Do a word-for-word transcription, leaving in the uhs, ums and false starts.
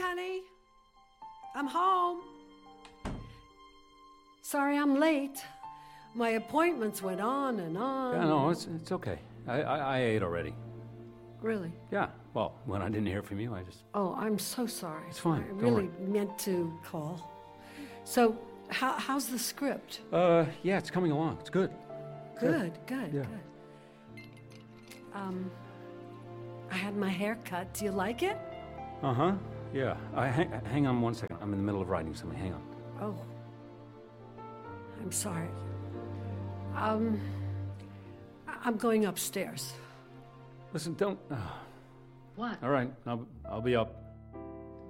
honey. I'm home. Sorry I'm late. My appointments went on and on. Yeah, no, it's it's okay. I, I, I ate already. Really? Yeah, well, when I didn't hear from you, I just... Oh, I'm so sorry. It's fine. I Don't really worry. meant to call. So, how, how's the script? Uh, yeah, it's coming along. It's good. Good, good, Yeah. good. Um, I had my hair cut. Do you like it? Uh-huh, yeah. I, hang, hang on one second. I'm in the middle of writing something. Hang on. Oh. I'm sorry. Um, I- I'm going upstairs. Listen, don't... Uh, What? all right, I'll, I'll be up.